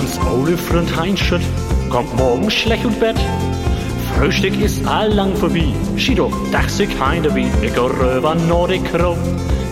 Uns ole Freund Heinschütt kommt morgen schlecht und Bett. Frühstück ist allang vorbei. Schido, dach sich heinde wie, ich geh rüber Nordic Crow.